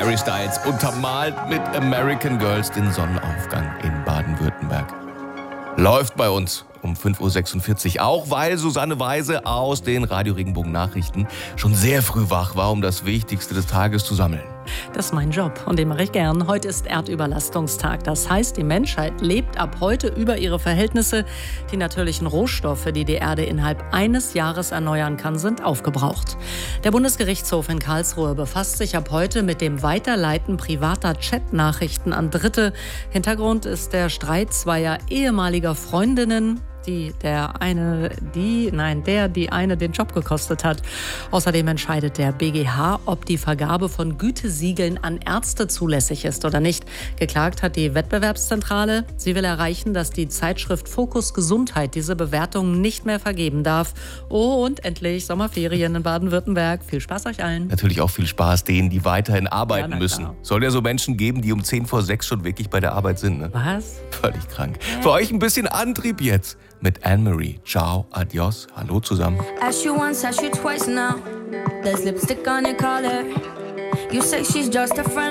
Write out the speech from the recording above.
Harry Styles untermalt mit American Girls den Sonnenaufgang in Baden-Württemberg. Läuft bei uns um 5.46 Uhr, auch weil Susanne Weise aus den Radio Regenbogen Nachrichten schon sehr früh wach war, um das Wichtigste des Tages zu sammeln. Das ist mein Job und den mache ich gern. Heute ist Erdüberlastungstag. Das heißt, die Menschheit lebt ab heute über ihre Verhältnisse. Die natürlichen Rohstoffe, die die Erde innerhalb eines Jahres erneuern kann, sind aufgebraucht. Der Bundesgerichtshof in Karlsruhe befasst sich ab heute mit dem Weiterleiten privater Chatnachrichten an Dritte. Hintergrund ist der Streit zweier ehemaliger Freundinnen, die eine den Job gekostet hat. Außerdem entscheidet der BGH, ob die Vergabe von Gütesiegeln an Ärzte zulässig ist oder nicht. Geklagt hat die Wettbewerbszentrale. Sie will erreichen, dass die Zeitschrift Fokus Gesundheit diese Bewertungen nicht mehr vergeben darf. Oh, und endlich Sommerferien in Baden-Württemberg. Viel Spaß euch allen. Natürlich auch viel Spaß denen, die weiterhin arbeiten müssen. Klar. Soll ja so Menschen geben, die um 5:10 schon wirklich bei der Arbeit sind. Ne? Was? Völlig krank. Für euch ein bisschen Antrieb jetzt mit Anne-Marie. Ciao, adios, hallo zusammen. Asked you once, asked you twice now. There's lipstick on your collar. You say she's just a friend.